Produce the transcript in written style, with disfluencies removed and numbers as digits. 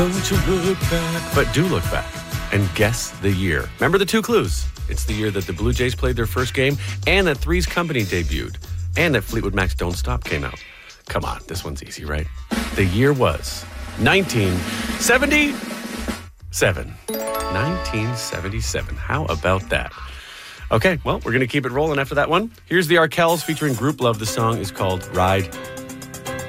Don't you look back. But do look back and guess the year. Remember the two clues. It's the year that the Blue Jays played their first game and that Three's Company debuted and that Fleetwood Mac's Don't Stop came out. Come on, this one's easy, right? The year was 1977. 1977. How about that? Okay, well, we're going to keep it rolling after that one. Here's the Arkells featuring Group Love. The song is called Ride